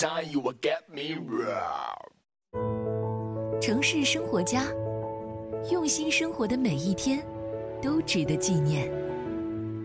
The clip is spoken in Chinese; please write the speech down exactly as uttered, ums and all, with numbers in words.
time you will get me wrong。 城市生活家，用心生活的每一天都值得纪念。